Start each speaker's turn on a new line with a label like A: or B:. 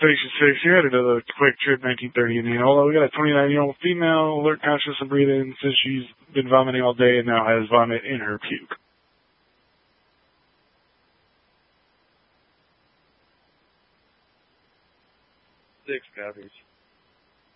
A: Station 6, you're headed to the Quick Trip 1930 Indiana. Although we got a 29-year-old female, alert, conscious, and breathing since she's been vomiting all day and now has vomit in her puke.
B: 6 copies.